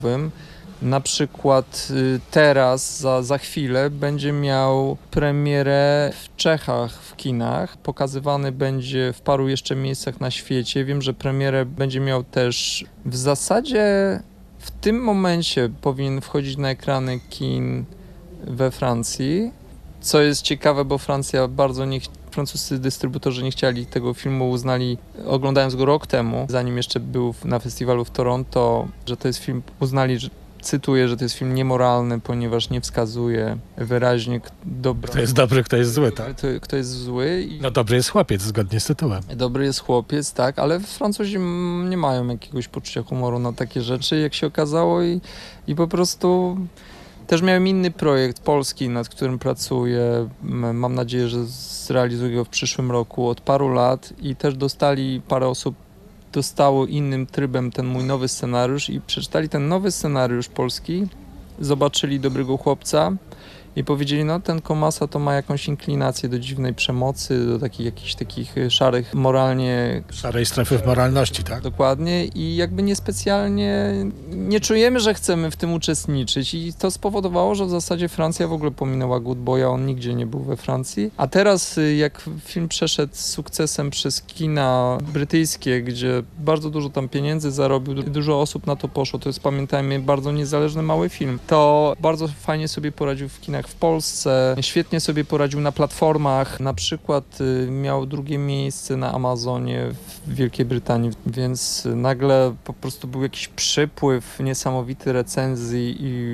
Na przykład teraz, za chwilę, będzie miał premierę w Czechach w kinach. Pokazywany będzie w paru jeszcze miejscach na świecie. Wiem, że premierę będzie miał też w zasadzie w tym momencie powinien wchodzić na ekrany kin we Francji. Co jest ciekawe, bo Francja bardzo francuscy dystrybutorzy nie chcieli tego filmu, uznali, oglądając go rok temu, zanim jeszcze był na festiwalu w Toronto, że to jest film, uznali, że cytuję, że to jest film niemoralny, ponieważ nie wskazuje wyraźnie Kto jest dobry, kto jest zły, tak? Kto jest zły. No dobry jest chłopiec, zgodnie z tytułem. Dobry jest chłopiec, tak, ale Francuzi nie mają jakiegoś poczucia humoru na takie rzeczy, jak się okazało i po prostu też miałem inny projekt polski, nad którym pracuję. Mam nadzieję, że zrealizuję go w przyszłym roku od paru lat i też parę osób dostało innym trybem ten mój nowy scenariusz i przeczytali ten nowy scenariusz polski, zobaczyli Dobrego chłopca i powiedzieli, no ten Komasa to ma jakąś inklinację do dziwnej przemocy, do jakichś takich szarych, moralnie... Szarej strefy w moralności, tak? Dokładnie i jakby niespecjalnie nie czujemy, że chcemy w tym uczestniczyć i to spowodowało, że w zasadzie Francja w ogóle pominęła Good Boya, on nigdzie nie był we Francji. A teraz jak film przeszedł z sukcesem przez kina brytyjskie, gdzie bardzo dużo tam pieniędzy zarobił, dużo osób na to poszło, to jest, pamiętajmy, bardzo niezależny mały film, to bardzo fajnie sobie poradził w kinach w Polsce, świetnie sobie poradził na platformach, na przykład miał drugie miejsce na Amazonie w Wielkiej Brytanii, więc nagle po prostu był jakiś przypływ niesamowity recenzji i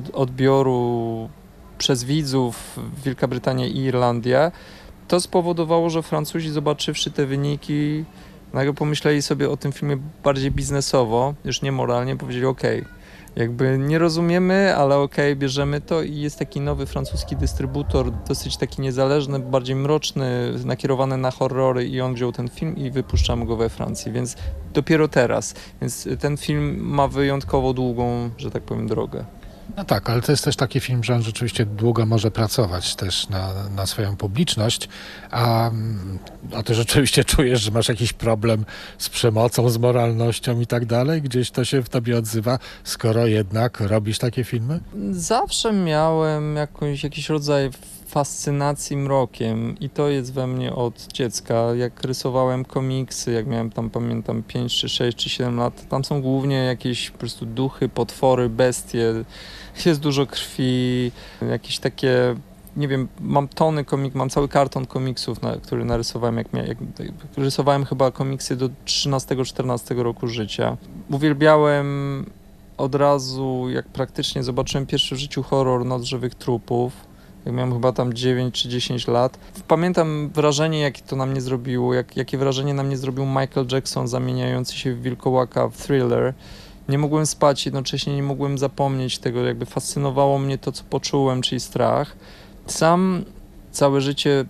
odbioru przez widzów Wielka Brytania i Irlandia. To spowodowało, że Francuzi, zobaczywszy te wyniki, nagle pomyśleli sobie o tym filmie bardziej biznesowo, już nie moralnie, powiedzieli okej, jakby nie rozumiemy, ale okej, bierzemy to i jest taki nowy francuski dystrybutor, dosyć taki niezależny, bardziej mroczny, nakierowany na horrory i on wziął ten film i wypuszczamy go we Francji, więc dopiero teraz. Więc ten film ma wyjątkowo długą, że tak powiem, drogę. No tak, ale to jest też taki film, że on rzeczywiście długo może pracować też na swoją publiczność, a ty rzeczywiście czujesz, że masz jakiś problem z przemocą, z moralnością i tak dalej? Gdzieś to się w tobie odzywa, skoro jednak robisz takie filmy? Zawsze miałem jakiś rodzaj fascynacji mrokiem i to jest we mnie od dziecka. Jak rysowałem komiksy, jak miałem tam, pamiętam, 5 czy 6 czy 7 lat, tam są głównie jakieś po prostu duchy, potwory, bestie, jest dużo krwi, jakieś takie, nie wiem, mam cały karton komiksów, który narysowałem, jak rysowałem chyba komiksy do 13-14 roku życia. Uwielbiałem od razu, jak praktycznie zobaczyłem pierwszy w życiu horror Noc żywych trupów, jak miałem chyba tam 9 czy 10 lat. Pamiętam wrażenie, jakie to na mnie zrobiło, jakie wrażenie na mnie zrobił Michael Jackson zamieniający się w wilkołaka w Thriller. Nie mogłem spać, jednocześnie nie mogłem zapomnieć tego, jakby fascynowało mnie to, co poczułem, czyli strach. Sam całe życie,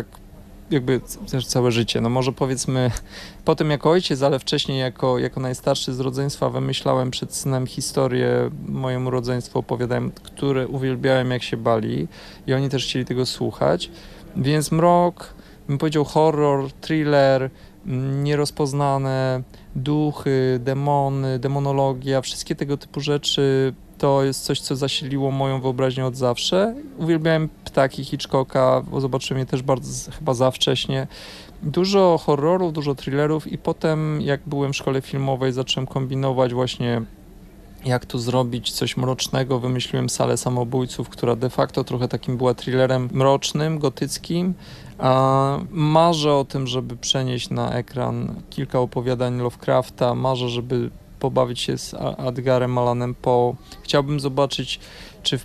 całe życie, no może powiedzmy, potem jako ojciec, ale wcześniej jako najstarszy z rodzeństwa wymyślałem przed synem historię mojemu rodzeństwu, opowiadałem, które uwielbiałem, jak się bali i oni też chcieli tego słuchać, więc mrok, bym powiedział horror, thriller, nierozpoznane duchy, demony, demonologia, wszystkie tego typu rzeczy to jest coś, co zasiliło moją wyobraźnię od zawsze. Uwielbiałem Ptaki Hitchcocka, bo zobaczyłem je też bardzo chyba za wcześnie. Dużo horrorów, dużo thrillerów i potem jak byłem w szkole filmowej zacząłem kombinować właśnie jak tu zrobić coś mrocznego. Wymyśliłem Salę Samobójców, która de facto trochę takim była thrillerem mrocznym, gotyckim. Marzę o tym, żeby przenieść na ekran kilka opowiadań Lovecrafta. Marzę, żeby pobawić się z Edgarem Allanem Poe. Chciałbym zobaczyć, czy w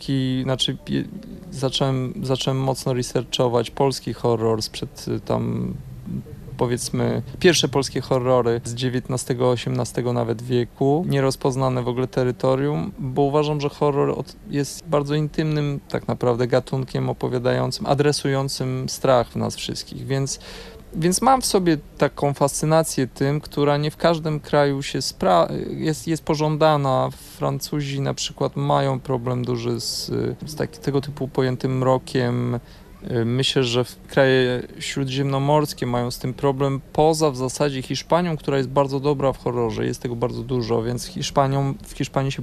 zacząłem mocno researchować polski horror sprzed tam, powiedzmy, pierwsze polskie horrory z XIX-XVIII nawet wieku, nierozpoznane w ogóle terytorium, bo uważam, że horror jest bardzo intymnym tak naprawdę gatunkiem opowiadającym, adresującym strach w nas wszystkich, więc mam w sobie taką fascynację tym, która nie w każdym kraju jest pożądana. Francuzi na przykład mają problem duży z tego typu pojętym mrokiem. Myślę, że kraje śródziemnomorskie mają z tym problem, poza w zasadzie Hiszpanią, która jest bardzo dobra w horrorze, jest tego bardzo dużo, więc w Hiszpanii się